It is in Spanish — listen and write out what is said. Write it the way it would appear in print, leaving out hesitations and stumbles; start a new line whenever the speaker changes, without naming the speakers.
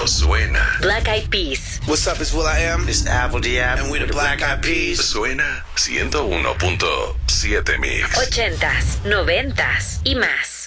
cuando suena.
Black Eyed Peas.
What's up, it's will.i.am.
It's Apple D.App.
And we're the Black Eyed Peas.
Suena 101.7 Mix.
80s, 90s y más.